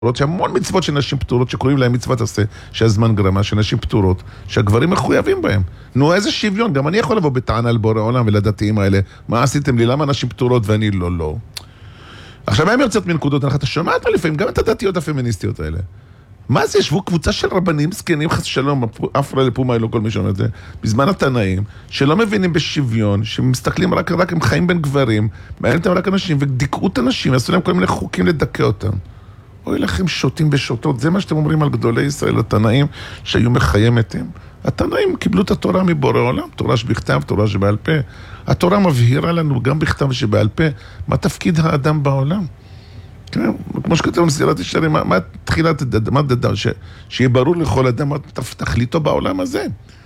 שהמון מצוות של נשים פטורות, שקוראים להם מצוות עשה, שהזמן גרמה, שנשים פטורות, שהגברים מחויבים בהם. נו, איזה שוויון, גם אני יכול לבוא בטענה על בורא עולם ולדתיים האלה. מה עשיתם לי? למה נשים פטורות ואני לא? עכשיו, הם יוצאות מנקודות, אתה שומע אותה לפעמים, גם את הדתיות הפמיניסטיות האלה. מה זה? ישבו קבוצה של רבנים, זקנים, חס שלום, אפרה לפומה, לא כל מי שאומר את זה, בזמן התנאים, שלא מבינים בשוויון, שמסתכלים רק הם חיים בין גברים, מעניין אותם רק אנשים, ודיכאו את אנשים, עשו להם כל מיני חוקים לדכא אותם. אוי לכם שוטים ושוטות, זה מה שאתם אומרים על גדולי ישראל, התנאים שהיו מחיימתם. התנאים קיבלו את התורה מבורא עולם, תורה שבכתב, תורה שבעל פה. התורה מבהירה לנו גם בכתב ושבעל פה, מה תפקיד האדם בעולם. כן, כמו שכתב נסירת ישרים, מה תחילת, מה דדה, שיהיה ברור לכל אדם מה תכליתו בעולם הזה.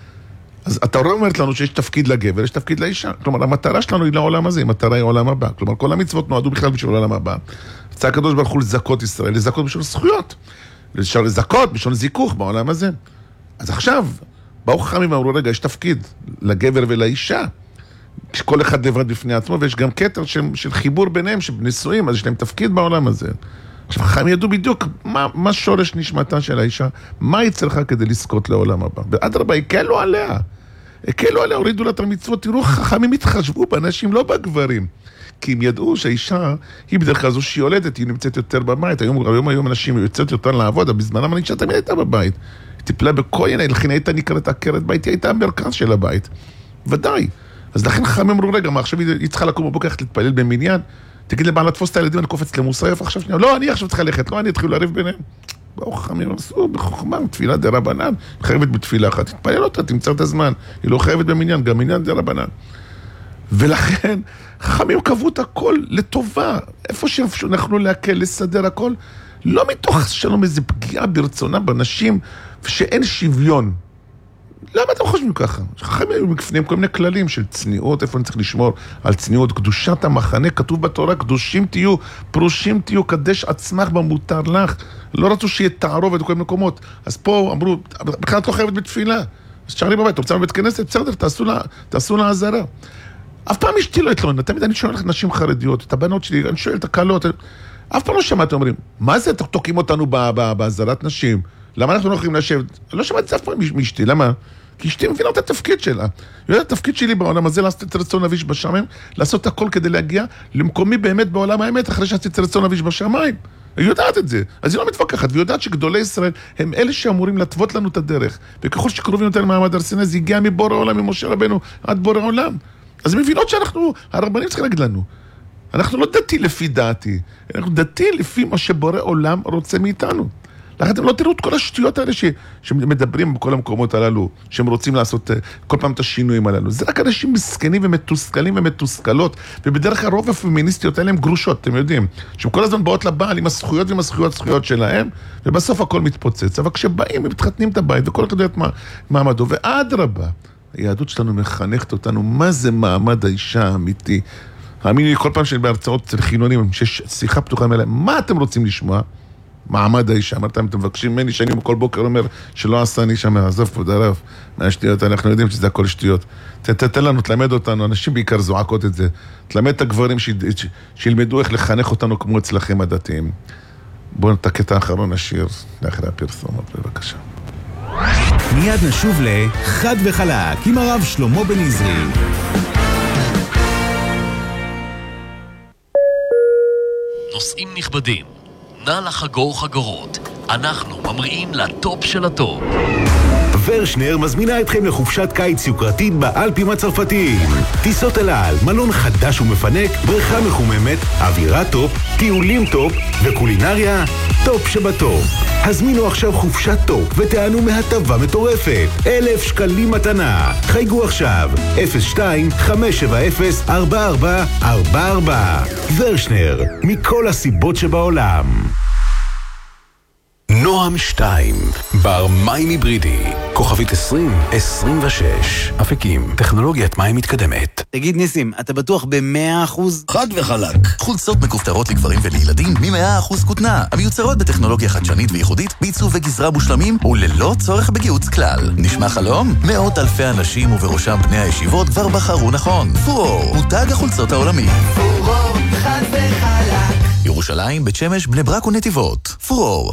אז התורה אומרת לנו שיש תפקיד לגבר, יש תפקיד לאישה. כלומר, המטרה שלנו היא לעולם הזה, המטרה היא העולם הבא. כלומר, כל המצוות נועדו בכלל בשביל העולם הבא. רצה הקדוש ברוך הוא לזכות ישראל, לזכות בשביל זכויות. לזכות בשביל זיכוך בעולם הזה. אז עכשיו, באו חכמים ואמרו, רגע, יש תפקיד לגבר ולאישה. כל אחד לבד בפני עצמו, ויש גם קטר של חיבור ביניהם, שבנישואים, אז יש להם תפקיד בעולם הזה. עכשיו, חכמים ידעו בדיוק מה שורש נשמתה של האישה, מה היא צריכה כדי לזכות לעולם הבא. ואדרבה, הקלו עליה, הורידו לה את המצוות, תראו, חכמים התחשבו באנשים, לא בגברים. כי הם ידעו שהאישה, היא בדרך כלל זו שהיא יולדת, היא נמצאת יותר בבית. היום אנשים יוצאות יותר לעבוד, אבל בזמנם האישה תמיד הייתה בבית. היא טיפלה בכל עניין, לכן הייתה נקראת עקרת בית, היא הייתה המרכז של הבית. ודאי. אז לכן חכמים אמרו, רגע, מה עכשיו היא צריכה לקום בבוקר להתפלל במניין? תגיד לבעל לתפוס את הילדים, אני קופץ למוסף עכשיו שנייה. לא, אני עכשיו צריכה ללכת, לא, אני אתחיל להריב ביניהם. באו חכמים עשו בחוכמה, תפילה דרבנן, חייבת בתפילה אחת, תתפלל אותה, תמצא את הזמן. היא לא חייבת במניין, גם מניין דרבנן. ולכן, חכמים קבעו את הכל לטובה. איפה שאנחנו להקל, לסדר הכל, לא מתוך שלום איזו פגיעה ברצונם בנשים, ושאין שוויון. למה אתם חושבים ככה? חכמים היו מפנים כל מיני כללים של צניעות, איפה אני צריך לשמור על צניעות, קדושת המחנה, כתוב בתורה, קדושים תהיו, פרושים תהיו, קדש עצמך במותר לך. לא רצו שיהיה תערובת בכל מיני מקומות. אז פה אמרו, בכלל את לא חייבת בתפילה. אז תשארי בבית, תרצה בבית כנסת, בסדר, תעשו לה עזרה. אף פעם אשתי לא התלוננה, תמיד אני שואל לך נשים חרדיות, את הבנות שלי, אני שואל את הקלות, אף פעם לא שמעתם, אומרים, מה זה, תוקעים אותנו בעזרת נשים? למה אנחנו לא יכולים לשבת? אני לא שמעתי את זה אף פעם מאשתי, למה? כי אשתי מבינה את התפקיד שלה. היא יודעת, התפקיד שלי בעולם הזה, לעשות את רצון אביש בשמיים, לעשות הכל כדי להגיע למקומי באמת בעולם האמת, אחרי שעשיתי את רצון אביש בשמיים. היא יודעת את זה. אז היא לא מתווכחת, והיא יודעת שגדולי ישראל הם אלה שאמורים לטוות לנו את הדרך. וככל שקרובים יותר למעמד הר סיני, זה הגיע מבורא עולם, ממשה רבנו, עד בורא עולם. אז הן מבינות שאנחנו, הרבנים צריכים להגיד לנו, אנחנו לא דתי לפי דעתי, אנחנו דתי לפי מה שבורא עולם רוצה מאיתנו. לכן אתם לא תראו את כל השטויות האלה שמדברים בכל המקומות הללו, שהם רוצים לעשות כל פעם את השינויים הללו. זה רק אנשים מסכנים ומתוסכלים ומתוסכלות, ובדרך כלל רוב הפמיניסטיות האלה הם גרושות, אתם יודעים, שהם כל הזמן באות לבעל עם הזכויות ועם הזכויות שלהם, ובסוף הכל מתפוצץ. אבל כשבאים, הם מתחתנים את הבית, וכל אחד יודעת מעמדו, ואדרבה, היהדות שלנו מחנכת אותנו, מה זה מעמד האישה האמיתי? האמיני לי, כל פעם שאני בהרצאות אצל חילונים, שיש שיחה פתוחה מלאה, מה אתם רוצים לשמוע? מעמד האישה, אמרתם, אתם מבקשים ממני שאני כל בוקר אומר שלא עשה אני שם, עזוב פה דרב, מהשטויות, אנחנו יודעים שזה הכל שטויות. תתן לנו, תלמד אותנו, אנשים בעיקר זועקות את זה, תלמד את הגברים שילמדו איך לחנך אותנו כמו אצלכם הדתיים. בואו נתקט האחרון השיר, לאחרי הפרסומות, בבקשה. מיד נשוב לחד וחלק עם הרב שלמה בן עזרי. נושאים נכבדים, נא לחגור חגורות, אנחנו ממריאים לטופ של הטופ. ורשנר מזמינה אתכם לחופשת קיץ יוקרתית באלפים הצרפתיים. טיסות אל על, מלון חדש ומפנק, בריכה מחוממת, אווירה טופ, טיולים טופ וקולינריה טופ שבטופ. הזמינו עכשיו חופשת טופ ותענו מהטבה מטורפת. 1,000 שקלים מתנה. חייגו עכשיו 02-570-4444. ורשנר, מכל הסיבות שבעולם. נועם 2, בר מים היברידי, כוכבית 2026, אפיקים, טכנולוגיית מים מתקדמת. תגיד ניסים, אתה בטוח ב100%? חד וחלק. חולצות מכופתרות לגברים ולילדים מ100% כותנה, המיוצרות בטכנולוגיה חדשנית וייחודית, בעיצוב וגזרה מושלמים וללא צורך בגיוץ כלל. נשמע חלום? מאות אלפי אנשים ובראשם בני הישיבות כבר בחרו נכון. פורור, מותג החולצות העולמי. פורור, חד וחלק. ירושלים, בית שמש, בני ברק ונתיבות. פרור,